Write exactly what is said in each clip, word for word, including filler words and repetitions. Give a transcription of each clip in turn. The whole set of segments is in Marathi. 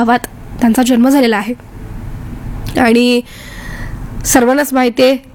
गावात त्यांचा जन्म झालेला आहे आणि सर्वांनाच माहिती आहे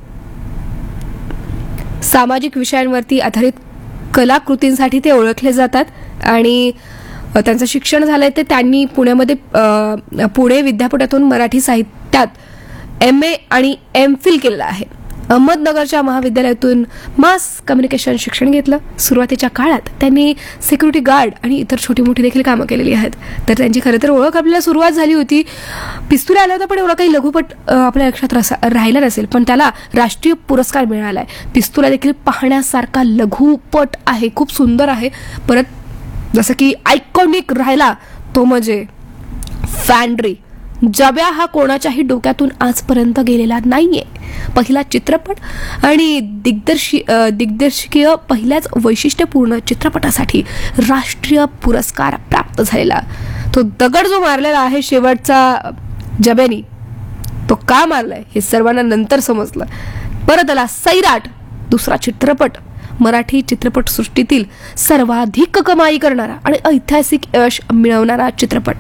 सामाजिक विषयांवरती आधारित कलाकृतींसाठी ते ओळखले जातात आणि त्यांचं शिक्षण झालंय ते त्यांनी पुण्यामध्ये पुणे विद्यापीठातून मराठी साहित्यात एम ए आणि एम फिल केलेलं आहे. अहमदनगरच्या महाविद्यालयातून मास कम्युनिकेशन शिक्षण घेतलं. सुरुवातीच्या काळात त्यांनी सिक्युरिटी गार्ड आणि इतर छोटी मोठी देखील कामं केलेली आहेत. तर त्यांची खरं तर ओळख आपल्याला सुरुवात झाली होती पिस्तुले आला होता, पण एवढा काही लघुपट आपल्या लक्षात राहिला नसेल, पण त्याला राष्ट्रीय पुरस्कार मिळाला आहे. पिस्तुला देखील पाहण्यासारखा लघुपट आहे, खूप सुंदर आहे. परत जसं की आयकॉनिक राहिला तो म्हणजे फॅन्ड्री. जब्या हा कोणाच्याही डोक्यातून आजपर्यंत गेलेला नाहीये. पहिला चित्रपट आणि दिग्दर्शी दिग्दर्शकीय पहिल्याच वैशिष्ट्यपूर्ण चित्रपटासाठी राष्ट्रीय पुरस्कार प्राप्त झालेला. तो दगड जो मारलेला आहे शेवटचा जब्यानी, तो का मारलाय हे सर्वांना नंतर समजलं. परत आला सैराट, दुसरा चित्रपट, मराठी चित्रपटसृष्टीतील सर्वाधिक कमाई करणारा आणि ऐतिहासिक यश मिळवणारा चित्रपट.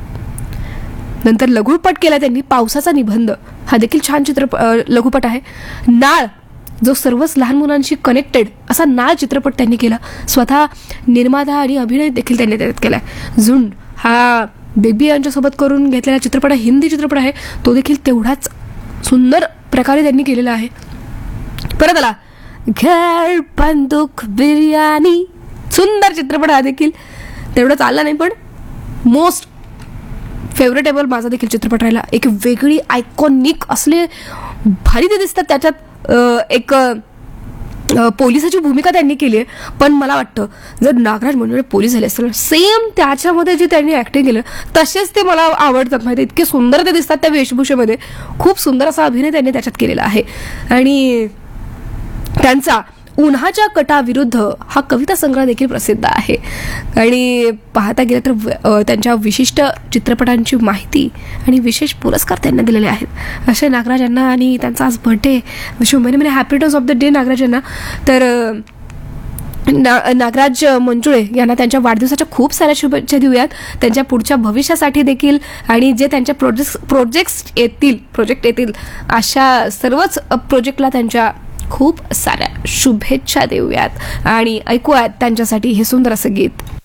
नंतर लघुपट केला त्यांनी पावसाचा निबंध, हा देखील छान चित्रपट लघुपट आहे. नाळ, जो सर्वच लहान मुलांशी कनेक्टेड असा नाळ चित्रपट त्यांनी केला. स्वतः निर्माता आणि अभिनय देखील त्यांनी त्यात केलाय. झुंड हा बेबी यांच्यासोबत करून घेतलेला चित्रपट आहे, हिंदी चित्रपट आहे, तो देखील तेवढाच सुंदर प्रकारे त्यांनी केलेला आहे. परत आला घर बंदूक बिर्याणी, सुंदर चित्रपट हा देखील तेवढं चालला नाही पण मोस्ट फेवरेटेबल माझा देखील चित्रपट राहिला. एक वेगळी आयकॉनिक असले भारी ते दिसतात त्याच्यात. एक पोलिसाची भूमिका त्यांनी केली आहे, पण मला वाटतं जर नागराज मंजुळे पोलीस झाले असतील सेम त्याच्यामध्ये जे त्यांनी ऍक्टिंग केलं तसेच ते मला आवडतात. माहिती इतके सुंदर ते दिसतात त्या वेशभूषेमध्ये. खूप सुंदर असा अभिनय त्यांनी त्याच्यात केलेला आहे. आणि त्यांचा उन्हाच्या कटाविरुद्ध हा कविता संग्रह देखील प्रसिद्ध आहे. आणि पाहता गेलं तर त्यांच्या विशिष्ट चित्रपटांची माहिती आणि विशेष पुरस्कार त्यांना दिलेले आहेत. असे नागराज यांना आणि त्यांचा आज birthday, wish you many many happy returns of the day Nagraj यांना. तर ना नागराज मंजुळे यांना त्यांच्या वाढदिवसाच्या खूप साऱ्या शुभेच्छा देऊयात त्यांच्या पुढच्या भविष्यासाठी देखील. आणि जे त्यांच्या प्रोजेक्ट प्रोजेक्ट्स येतील प्रोजेक्ट येतील अशा सर्वच प्रोजेक्टला त्यांच्या खूप साऱ्या शुभेच्छा देऊयात आणि ऐकूयात त्यांच्यासाठी हे सुंदर असं गीत.